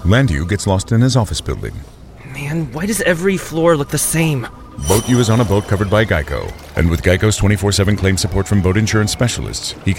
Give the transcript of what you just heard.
Landu gets lost in his office building. Man, why does every floor look the same? Boat U is on a boat covered by Geico. And with Geico's 24/7 claim support from boat insurance specialists, he